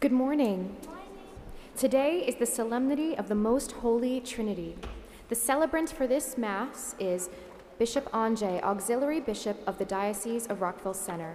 Good morning. Today is the Solemnity of the Most Holy Trinity. The celebrant for this Mass is Bishop Ange, Auxiliary Bishop of the Diocese of Rockville Center.